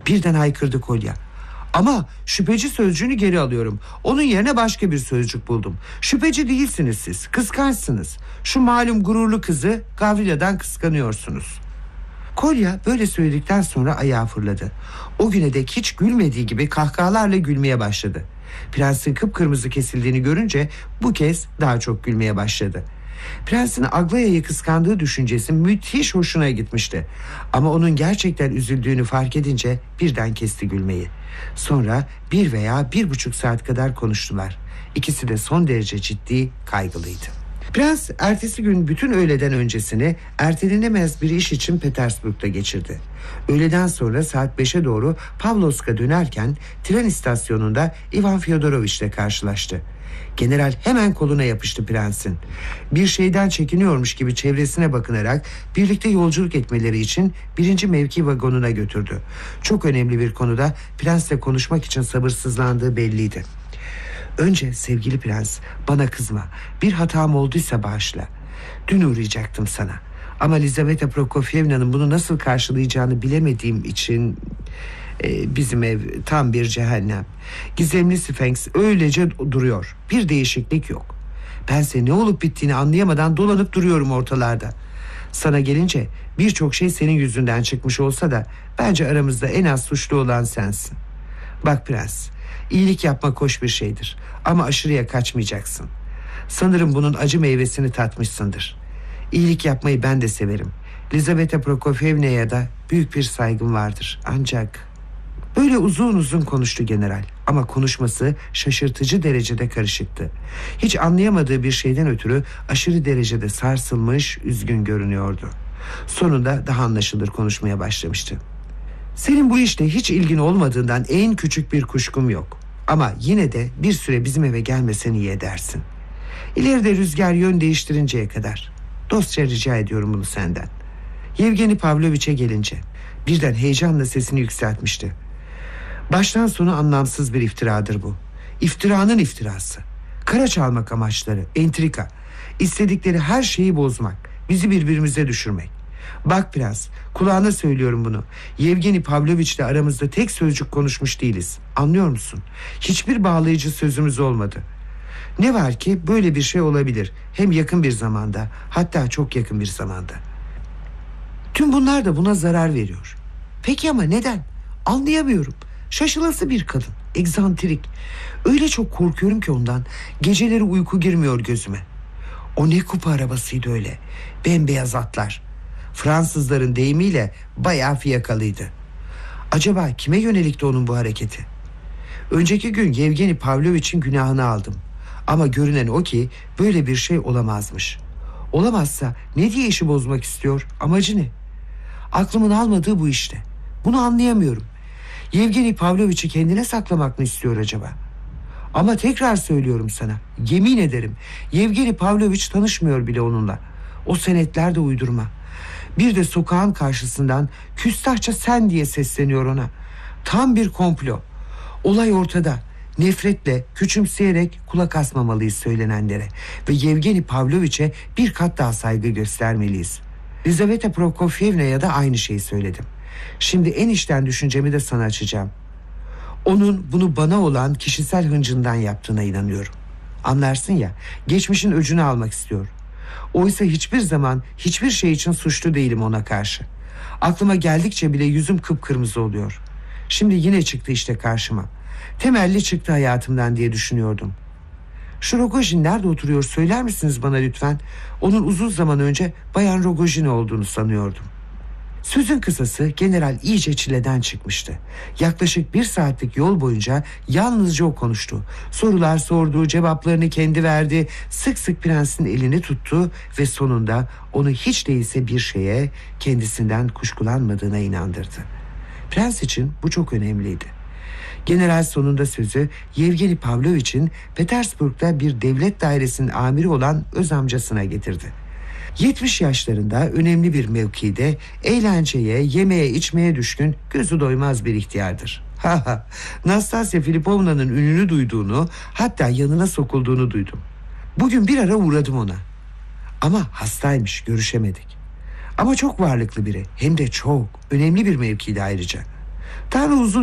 Birden haykırdı Kolya. Ama şüpheci sözcüğünü geri alıyorum. Onun yerine başka bir sözcük buldum. Şüpheci değilsiniz siz, kıskançsınız. Şu malum gururlu kızı Gavrila'dan kıskanıyorsunuz. Kolya böyle söyledikten sonra ayağa fırladı. O güne dek hiç gülmediği gibi kahkahalarla gülmeye başladı. Prensin kıpkırmızı kesildiğini görünce bu kez daha çok gülmeye başladı. Prensin Aglaya'yı kıskandığı düşüncesi müthiş hoşuna gitmişti. Ama onun gerçekten üzüldüğünü fark edince birden kesti gülmeyi. Sonra 1 veya 1,5 saat kadar konuştular. İkisi de son derece ciddi, kaygılıydı. Prens ertesi gün bütün öğleden öncesini ertelenemez bir iş için Petersburg'da geçirdi. Öğleden sonra saat 5'e doğru Pavlovsk'a dönerken tren istasyonunda Ivan Fyodoroviç'le karşılaştı. General hemen koluna yapıştı prensin. Bir şeyden çekiniyormuş gibi çevresine bakınarak birlikte yolculuk etmeleri için 1. mevki vagonuna götürdü. Çok önemli bir konuda prensle konuşmak için sabırsızlandığı belliydi. Önce sevgili prens, bana kızma. Bir hatam olduysa bağışla. Dün uğrayacaktım sana. Ama Lizaveta Prokofyevna'nın bunu nasıl karşılayacağını bilemediğim için... bizim ev tam bir cehennem. Gizemli Sphinx öylece duruyor. Bir değişiklik yok. Bense ne olup bittiğini anlayamadan dolanıp duruyorum ortalarda. Sana gelince birçok şey senin yüzünden çıkmış olsa da bence aramızda en az suçlu olan sensin. Bak prens, iyilik yapmak hoş bir şeydir ama aşırıya kaçmayacaksın. Sanırım bunun acı meyvesini tatmışsındır. İyilik yapmayı ben de severim. Lizaveta Prokofyevna'ya da büyük bir saygım vardır. Ancak... Böyle uzun uzun konuştu general. Ama konuşması şaşırtıcı derecede karışıktı. Hiç anlayamadığı bir şeyden ötürü aşırı derecede sarsılmış, üzgün görünüyordu. Sonunda daha anlaşılır konuşmaya başlamıştı. Senin bu işte hiç ilgin olmadığından en küçük bir kuşkum yok. Ama yine de bir süre bizim eve gelmesen iyi edersin. İleride rüzgar yön değiştirinceye kadar. Dostça rica ediyorum bunu senden. Yevgeni Pavloviç'e gelince birden heyecanla sesini yükseltmişti. Baştan sona anlamsız bir iftiradır bu. İftiranın iftirası. Kara çalmak amaçları, entrika. İstedikleri her şeyi bozmak, bizi birbirimize düşürmek. Bak prens, kulağına söylüyorum bunu. Yevgeni Pavloviç'le aramızda tek sözcük konuşmuş değiliz. Anlıyor musun? Hiçbir bağlayıcı sözümüz olmadı. Ne var ki böyle bir şey olabilir. Hem yakın bir zamanda, hatta çok yakın bir zamanda. Tüm bunlar da buna zarar veriyor. Peki ama neden? Anlayamıyorum. Şaşılası bir kadın, egzantrik. Öyle çok korkuyorum ki ondan. Geceleri uyku girmiyor gözüme. O ne kupa arabasıydı öyle. Bembeyaz atlar. Fransızların deyimiyle bayağı fiyakalıydı. Acaba kime yönelikti onun bu hareketi? Önceki gün Yevgeni Pavloviç'in günahını aldım. Ama görünen o ki böyle bir şey olamazmış. Olamazsa ne diye işi bozmak istiyor? Amacı ne? Aklımın almadığı bu işte. Bunu anlayamıyorum. Yevgeni Pavloviç'i kendine saklamak mı istiyor acaba? Ama tekrar söylüyorum sana, yemin ederim Yevgeni Pavloviç tanışmıyor bile onunla. O senetler de uydurma. Bir de sokağın karşısından küstahça sen diye sesleniyor ona. Tam bir komplo. Olay ortada. Nefretle, küçümseyerek kulak asmamalıyız söylenenlere. Ve Yevgeni Pavloviç'e bir kat daha saygı göstermeliyiz. Lizaveta Prokofyevna'ya da aynı şeyi söyledim. Şimdi en içten düşüncemi de sana açacağım. Onun bunu bana olan kişisel hıncından yaptığına inanıyorum. Anlarsın ya, geçmişin öcünü almak istiyor. Oysa hiçbir zaman hiçbir şey için suçlu değilim ona karşı. Aklıma geldikçe bile yüzüm kıpkırmızı oluyor. Şimdi yine çıktı işte karşıma. Temelli çıktı hayatımdan diye düşünüyordum. Şu Rogojin nerede oturuyor söyler misiniz bana lütfen? Onun uzun zaman önce Bayan Rogojin olduğunu sanıyordum. Sözün kısası general iyice çileden çıkmıştı. Yaklaşık 1 saatlik yol boyunca yalnızca o konuştu. Sorular sordu, cevaplarını kendi verdi. Sık sık prensin elini tuttu ve sonunda onu hiç değilse bir şeye, kendisinden kuşkulanmadığına inandırdı. Prens için bu çok önemliydi. General sonunda sözü Yevgeni Pavloviç'in Petersburg'da bir devlet dairesinin amiri olan öz amcasına getirdi. 70 yaşlarında önemli bir mevkide eğlenceye, yemeye, içmeye düşkün, gözü doymaz bir ihtiyardır. Nastasya Filipovna'nın ününü duyduğunu, hatta yanına sokulduğunu duydum. Bugün bir ara uğradım ona. Ama hastaymış, görüşemedik. Ama çok varlıklı biri, hem de çok önemli bir mevkide ayrıca. Tanrı uzun